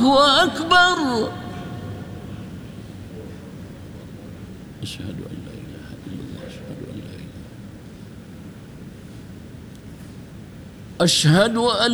أكبر. أشهد أن لا إله إلا الله. أشهد أن لا إله. أشهد أن